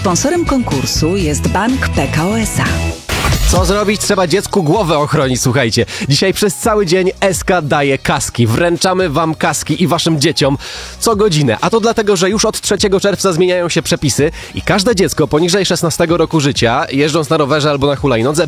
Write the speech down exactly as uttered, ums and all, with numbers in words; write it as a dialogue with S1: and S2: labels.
S1: Sponsorem konkursu jest Bank P K O S A.
S2: Co zrobić? Trzeba dziecku głowę ochronić, słuchajcie. Dzisiaj przez cały dzień S K daje kaski. Wręczamy wam kaski i waszym dzieciom co godzinę. A to dlatego, że już od trzeciego czerwca zmieniają się przepisy i każde dziecko poniżej szesnastego roku życia, jeżdżąc na rowerze albo na hulajnodze,